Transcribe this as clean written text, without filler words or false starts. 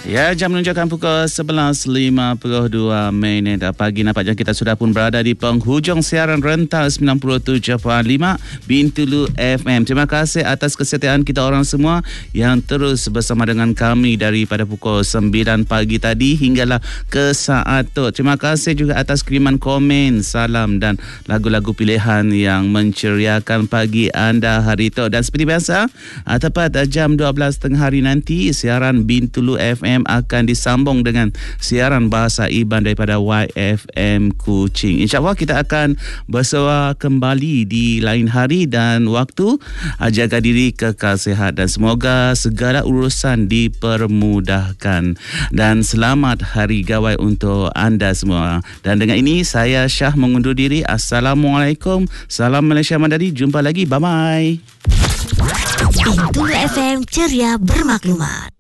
Ya, jam menunjukkan pukul 11.52 pagi. Nampaknya kita sudah pun berada di penghujung siaran rental 97.5 Bintulu FM. Terima kasih atas kesetiaan kita orang semua yang terus bersama dengan kami daripada pukul 9 pagi tadi hinggalah ke saat tu. Terima kasih juga atas kiriman komen, salam dan lagu-lagu pilihan yang menceriakan pagi anda hari itu. Dan seperti biasa, tepat jam 12 tengah hari nanti, siaran Bintulu FM akan disambung dengan siaran bahasa Iban daripada YFM Kuching. InsyaAllah kita akan bersua kembali di lain hari dan waktu. Jaga diri, kekal sihat dan semoga segala urusan dipermudahkan. Dan selamat Hari Gawai untuk anda semua. Dan dengan ini saya Syah mengundur diri. Assalamualaikum. Salam Malaysia Madani. Jumpa lagi. Bye-bye. Bintulu FM ceria bermaklumat.